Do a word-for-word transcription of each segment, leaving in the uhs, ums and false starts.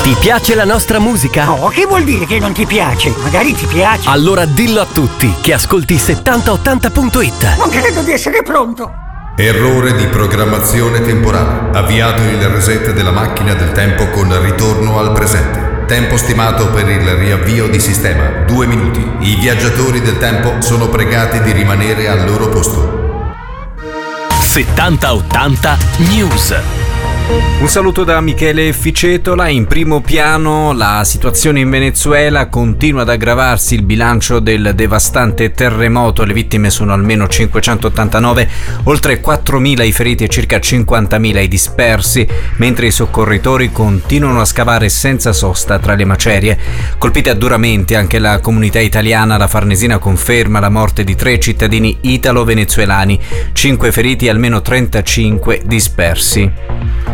Ti piace la nostra musica? Oh, che vuol dire che non ti piace? Magari ti piace. Allora dillo a tutti che ascolti settanta ottanta punto it. Non credo di essere pronto. Errore di programmazione temporale. Avviato il reset della macchina del tempo con ritorno al presente. Tempo stimato per il riavvio di sistema, due minuti. I viaggiatori del tempo sono pregati di rimanere al loro posto. settanta ottanta News. Un saluto da Michele Ficetola. In primo piano la situazione in Venezuela, continua ad aggravarsi il bilancio del devastante terremoto, le vittime sono almeno cinquecentottantanove, oltre quattromila i feriti e circa cinquantamila i dispersi, mentre i soccorritori continuano a scavare senza sosta tra le macerie. Colpita duramente anche la comunità italiana, la Farnesina conferma la morte di tre cittadini italo-venezuelani, cinque feriti e almeno trentacinque dispersi.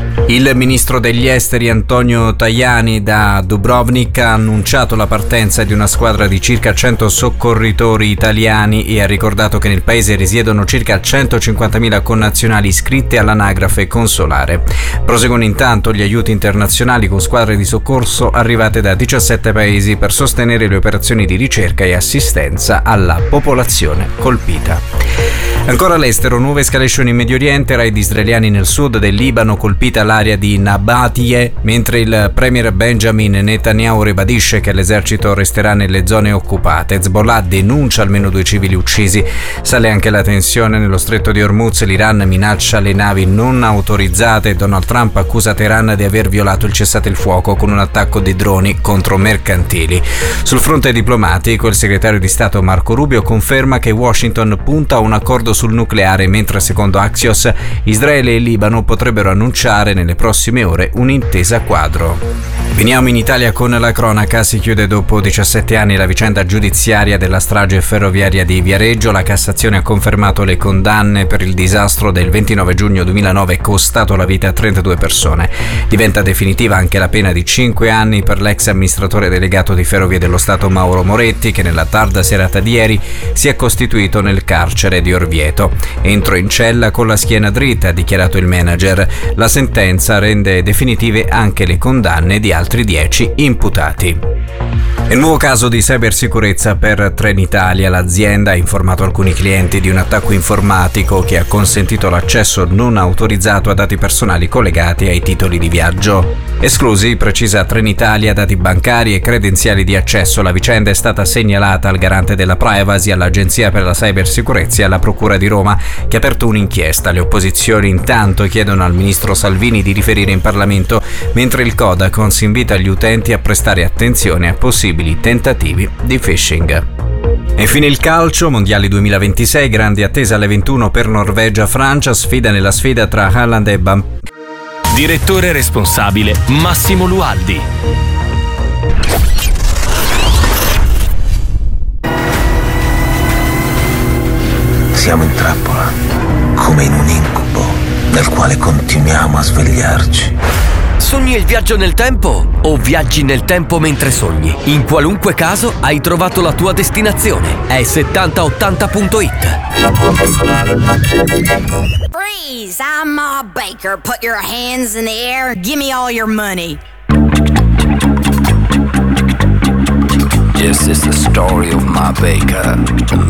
Il ministro degli esteri Antonio Tajani da Dubrovnik ha annunciato la partenza di una squadra di circa cento soccorritori italiani e ha ricordato che nel paese risiedono circa centocinquantamila connazionali iscritti all'anagrafe consolare. Proseguono intanto gli aiuti internazionali con squadre di soccorso arrivate da diciassette paesi per sostenere le operazioni di ricerca e assistenza alla popolazione colpita. Ancora all'estero, nuove escalation in Medio Oriente, raid israeliani nel sud del Libano, colpita l'area di Nabatie, mentre il premier Benjamin Netanyahu ribadisce che l'esercito resterà nelle zone occupate. Hezbollah denuncia almeno due civili uccisi. Sale anche la tensione nello stretto di Hormuz, l'Iran minaccia le navi non autorizzate. Donald Trump accusa Teheran di aver violato il cessate il fuoco con un attacco di droni contro mercantili. Sul fronte diplomatico, il segretario di Stato Marco Rubio conferma che Washington punta a un accordo sul nucleare, mentre secondo Axios Israele e Libano potrebbero annunciare nelle prossime ore un'intesa quadro. Veniamo in Italia con la cronaca. Si chiude dopo diciassette anni la vicenda giudiziaria della strage ferroviaria di Viareggio. La Cassazione ha confermato le condanne per il disastro del ventinove giugno duemilanove costato la vita a trentadue persone. Diventa definitiva anche la pena di cinque anni per l'ex amministratore delegato di Ferrovie dello Stato Mauro Moretti, che nella tarda serata di ieri si è costituito nel carcere di Orvieto. Entro in cella con la schiena dritta, ha dichiarato il manager. La sentenza rende definitive anche le condanne di altri dieci imputati. Nel nuovo caso di cybersicurezza per Trenitalia, l'azienda ha informato alcuni clienti di un attacco informatico che ha consentito l'accesso non autorizzato a dati personali collegati ai titoli di viaggio. Esclusi, precisa Trenitalia, dati bancari e credenziali di accesso. La vicenda è stata segnalata al garante della privacy, all'Agenzia per la Cybersicurezza e alla Procura di Roma, che ha aperto un'inchiesta. Le opposizioni intanto chiedono al ministro Salvini di riferire in Parlamento, mentre il Codacons invita gli utenti a prestare attenzione a possibili tentativi di phishing. E infine il calcio, mondiali duemilaventisei, grande attesa alle ventuno per Norvegia-Francia, sfida nella sfida tra Haaland e Bam. Direttore responsabile Massimo Lualdi. Siamo in trappola, come in un incubo nel quale continuiamo a svegliarci. Sogni il viaggio nel tempo o viaggi nel tempo mentre sogni? In qualunque caso hai trovato la tua destinazione. È settanta ottanta punto it. Freeze! I'm Ma Baker. Put your hands in the air. Give me all your money. This is the story of Ma Baker,